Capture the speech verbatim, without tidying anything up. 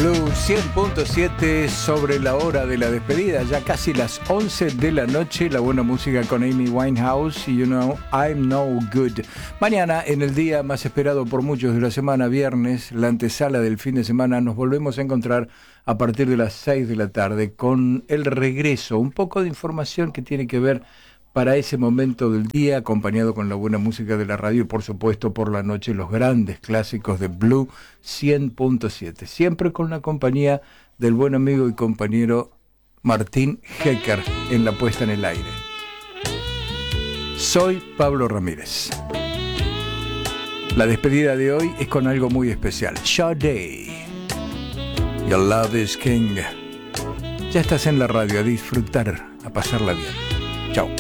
Blue cien punto siete sobre la hora de la despedida, ya casi las once de la noche, la buena música con Amy Winehouse y You Know I'm No Good. Mañana, en el día más esperado por muchos de la semana, viernes, la antesala del fin de semana, nos volvemos a encontrar a partir de las seis de la tarde con el regreso, un poco de información que tiene que ver para ese momento del día, acompañado con la buena música de la radio y por supuesto por la noche los grandes clásicos de Blue cien punto siete, siempre con la compañía del buen amigo y compañero Martín Hecker en la puesta en el aire. Soy Pablo Ramírez. La despedida de hoy es con algo muy especial. Sade, Your Love is King. Ya estás en la radio, a disfrutar, a pasarla bien.